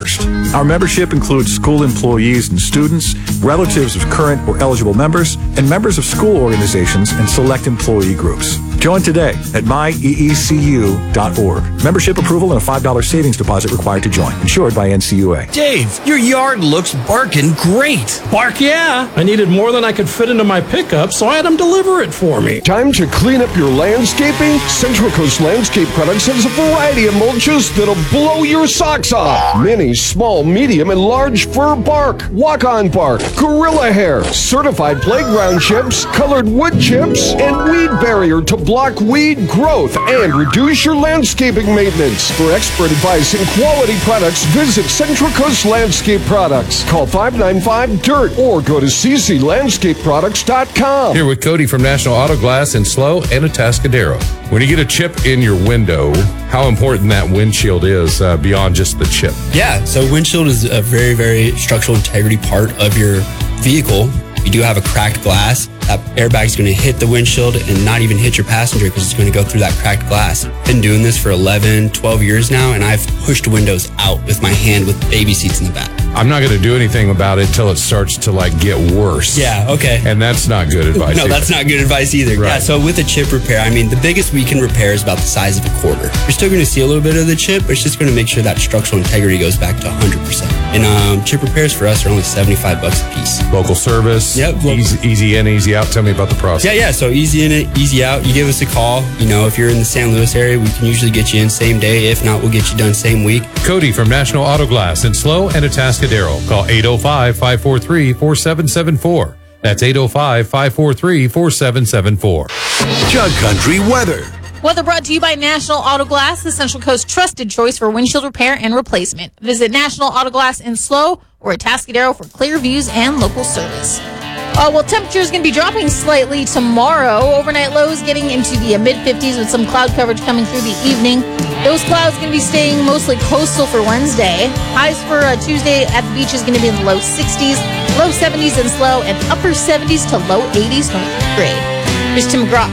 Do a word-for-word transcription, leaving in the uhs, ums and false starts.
first. Our membership includes school employees and students, relatives of current or eligible members, and members of school organizations and select employee groups. Join today at my e e c u dot org. Membership approval and a five dollars savings deposit required to join. Insured by N C U A. Dave, your yard looks barking great. Bark, yeah. I needed more than I could fit into my pickup, so I had them deliver it for me. Time to clean up your landscaping? Central Coast Landscape Products has a variety of mulches that'll blow your socks off. Mini, small, medium, and large fir bark, walk-on bark, gorilla hair, certified playground chips, colored wood chips, and weed barrier to block weed growth and reduce your landscaping maintenance. For expert advice and quality products, visit Central Coast Landscape Products. Call five nine five D I R T or go to c c landscape products dot com. Here with Cody from National Auto Glass in SLO and Atascadero. When you get a chip in your window, how important that windshield is uh, beyond just the chip. Yeah, so windshield is a very, very structural integrity part of your vehicle. If you do have a cracked glass, that airbag is going to hit the windshield and not even hit your passenger because it's going to go through that cracked glass. Been doing this for eleven, twelve years now, and I've pushed windows out with my hand with baby seats in the back. I'm not going to do anything about it till it starts to like get worse. Yeah, okay. And that's not good advice. No, either. that's not good advice either. Right. Yeah, so with a chip repair, I mean, the biggest we can repair is about the size of a quarter. You're still going to see a little bit of the chip, but it's just going to make sure that structural integrity goes back to one hundred percent. And um, chip repairs for us are only seventy-five bucks a piece. Local service. Yep. Easy, easy in, easy out. Tell me about the process. Yeah, yeah. So easy in, it, easy out. You give us a call. You know, if you're in the San Luis area, we can usually get you in same day. If not, we'll get you done same week. Cody from National Auto Glass in SLO and Atascadero. Call eight oh five, five four three, four seven seven four. That's eight oh five, five four three, four seven seven four. Jug Country weather. Weather brought to you by National Auto Glass, the Central Coast trusted choice for windshield repair and replacement. Visit National Auto Glass in SLO or Atascadero for clear views and local service. Uh, well, temperature is going to be dropping slightly tomorrow. Overnight lows getting into the mid fifties with some cloud coverage coming through the evening. Those clouds going to be staying mostly coastal for Wednesday. Highs for uh, Tuesday at the beach is going to be in the low sixties, low seventies in SLO, and upper seventies to low eighties north of grade. Here's Tim McGraw.